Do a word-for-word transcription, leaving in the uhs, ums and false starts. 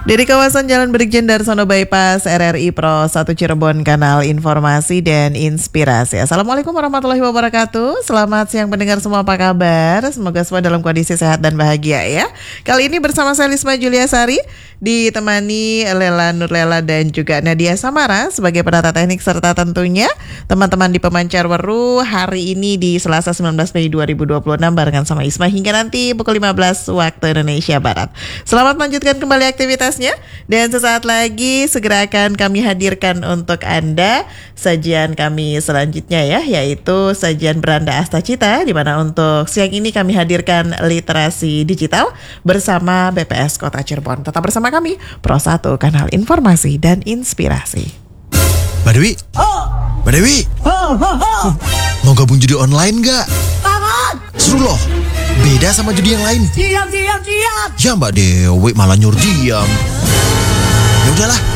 Dari kawasan Jalan Brigjen Darsono Bypass R R I Pro satu Cirebon, kanal informasi dan inspirasi. Assalamualaikum warahmatullahi wabarakatuh. Selamat siang pendengar semua, apa kabar? Semoga semua dalam kondisi sehat dan bahagia ya. Kali ini bersama saya Lisma Juliasari, ditemani Lela Nurlela dan juga Nadia Samara sebagai penata teknik, serta tentunya teman-teman di Pemancar Weru hari ini di Selasa sembilan belas Mei dua ribu dua puluh enam barengan sama Isma hingga nanti pukul lima belas waktu Indonesia Barat. Selamat melanjutkan kembali aktivitas dan sesaat lagi segera akan kami hadirkan untuk Anda sajian kami selanjutnya ya, yaitu sajian Beranda Astacita, di mana untuk siang ini kami hadirkan literasi digital bersama B P S Kota Cirebon. Tetap bersama kami Pro satu, kanal informasi dan inspirasi. Mbak Dewi, Mbak Dewi, mau gabung judi online nggak? Seru loh, beda sama judi yang lain. Siap, siap, siap. Ya Mbak Dewi malah nyuruh diam. Ya udahlah,